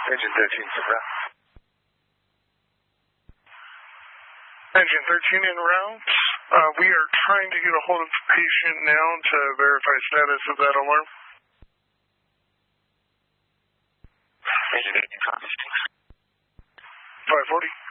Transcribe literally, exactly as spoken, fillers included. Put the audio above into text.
Engine thirteen, route. Engine thirteen en route. Uh, we are trying to get a hold of the patient now to verify status of that alarm. Engine thirteen, copy. five forty.